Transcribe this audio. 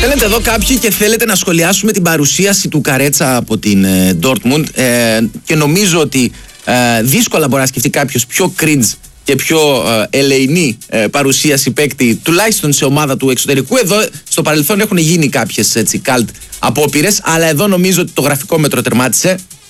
Στέλνετε εδώ κάποιοι και θέλετε να σχολιάσουμε την παρουσίαση του Καρέτσα από την Dortmund και νομίζω ότι δύσκολα μπορεί να σκεφτεί κάποιος πιο cringe και πιο ελεηνή παρουσίαση παίκτη, τουλάχιστον σε ομάδα του εξωτερικού. Εδώ στο παρελθόν έχουν γίνει κάποιες cult απόπειρες, αλλά εδώ νομίζω ότι το γραφικό μέτρο τερμάτισε.